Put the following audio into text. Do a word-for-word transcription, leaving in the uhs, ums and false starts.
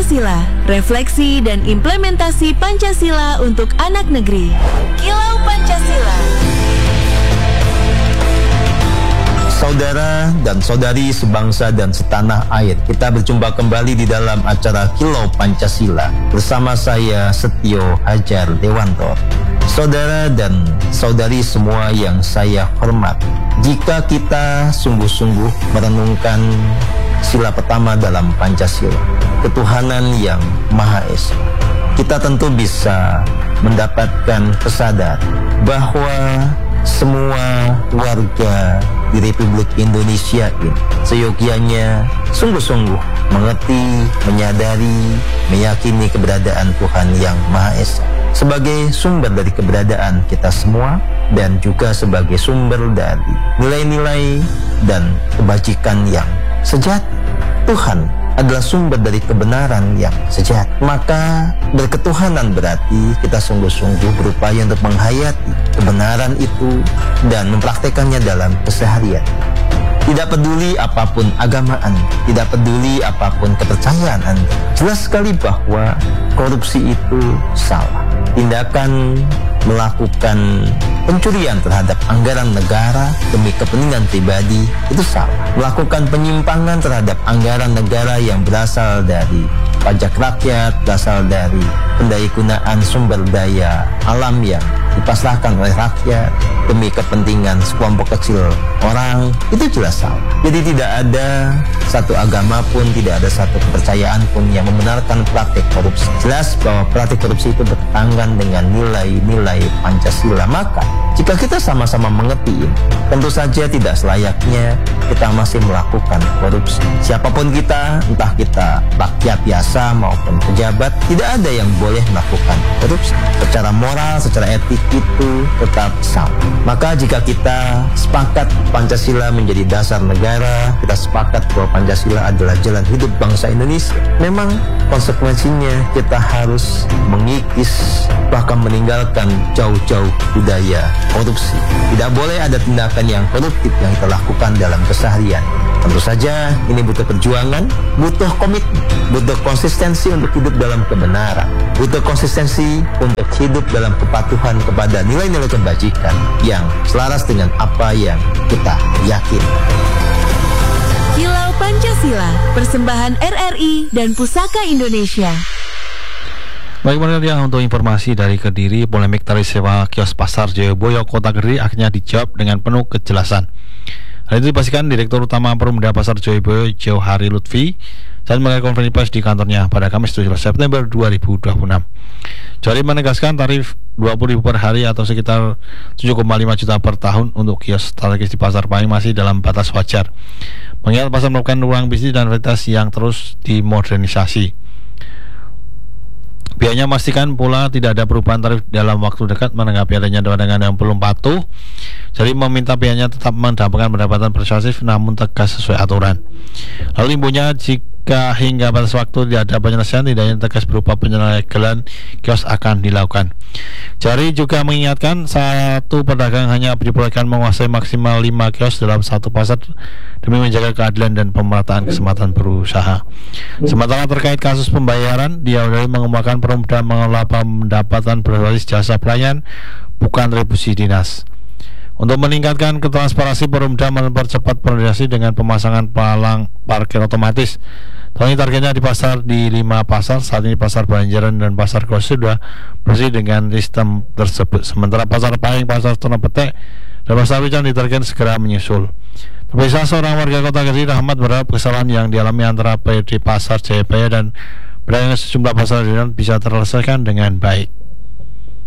Pancasila, refleksi dan implementasi Pancasila untuk anak negeri. Kilau Pancasila. Saudara dan saudari sebangsa dan setanah air, kita berjumpa kembali di dalam acara Kilau Pancasila bersama saya Setio Hajar Dewanto. Saudara dan saudari semua yang saya hormati, jika kita sungguh-sungguh merenungkan sila pertama dalam Pancasila, ketuhanan yang Maha Esa, kita tentu bisa mendapatkan kesadaran bahwa semua warga di Republik Indonesia ini seyogyanya sungguh-sungguh mengerti, menyadari, meyakini keberadaan Tuhan yang Maha Esa sebagai sumber dari keberadaan kita semua, dan juga sebagai sumber dari nilai-nilai dan kebajikan yang sejati. Tuhan adalah sumber dari kebenaran yang sejati. Maka berketuhanan berarti kita sungguh-sungguh berupaya untuk menghayati kebenaran itu dan mempraktekannya dalam keseharian. Tidak peduli apapun agama Anda, tidak peduli apapun kepercayaan Anda, jelas sekali bahwa korupsi itu salah. Tindakan melakukan pencurian terhadap anggaran negara demi kepentingan pribadi itu salah. Melakukan penyimpangan terhadap anggaran negara yang berasal dari pajak rakyat, berasal dari pendayagunaan sumber daya alam yang dipasrahkan oleh rakyat demi kepentingan sekelompok kecil orang, itu jelas salah. Jadi tidak ada satu agama pun, tidak ada satu kepercayaan pun yang membenarkan praktik korupsi. Jelas bahwa praktik korupsi itu bertentangan dengan nilai-nilai Pancasila. Maka jika kita sama-sama mengerti ini, tentu saja tidak selayaknya kita masih melakukan korupsi. Siapapun kita, entah kita rakyat biasa maupun pejabat, tidak ada yang boleh melakukan korupsi. Secara moral, secara etik itu tetap sama. Maka jika kita sepakat Pancasila menjadi dasar negara, kita sepakat bahwa Pancasila adalah jalan hidup bangsa Indonesia, memang konsekuensinya kita harus mengikis, bahkan meninggalkan jauh-jauh budaya korupsi. Tidak boleh ada tindakan yang koruptif yang kita lakukan dalam keseharian. Tentu saja ini butuh perjuangan, butuh komitmen, butuh konsistensi untuk hidup dalam kebenaran, butuh konsistensi untuk hidup dalam kepatuhan kepada nilai-nilai kebajikan yang selaras dengan apa yang kita yakini. Kilau Pancasila, persembahan R R I dan Pusaka Indonesia. Baik, ya, untuk informasi dari Kediri, polemik tarif sewa kios pasar Jayabaya Kota Kediri akhirnya dijawab dengan penuh kejelasan. Hal itu dipastikan Direktur Utama Perumda Pasar Jayabaya Jauhari Lutfi saat menggelar konferensi pers di kantornya pada Kamis tujuh belas September dua ribu dua puluh enam. Jauhari menegaskan tarif dua puluh ribu per hari atau sekitar tujuh koma lima juta per tahun untuk kios strategis di Pasar Pahing masih dalam batas wajar, mengingat pasar melakukan ruang bisnis dan fasilitas yang terus dimodernisasi. Pihaknya memastikan pula tidak ada perubahan tarif dalam waktu dekat menanggapi adanya dengan yang belum patuh. Jadi meminta pihaknya tetap mendapatkan pendapatan persuasif namun tegas sesuai aturan. Lalu ibunya jika hingga batas waktu tidak ada penyelesaian, tidaknya tegas berupa penyelegalan kios akan dilakukan. Jari juga mengingatkan satu pedagang hanya diperbolehkan menguasai maksimal lima kios dalam satu pasar demi menjaga keadilan dan pemerataan kesempatan berusaha. Sementara terkait kasus pembayaran, dia sudah mengembangkan Perumda mengelola pendapatan berbasis jasa pelayan, bukan retribusi dinas. Untuk meningkatkan ketransparansi, Perumda mempercepat proses dengan pemasangan palang parkir otomatis. Tahun ini targetnya di pasar di lima pasar. Saat ini Pasar Banjaran dan Pasar Kos sudah bersih dengan sistem tersebut. Sementara Pasar Pahing, Pasar Tonopetek, dan Pasar Wican ditargetkan segera menyusul. Terpisah seorang warga Kota Kediri, Rahmat, berharap kesalahan yang dialami antara P D Pasar Jayabaya dan pedagang sejumlah pasar bisa terselesaikan dengan baik.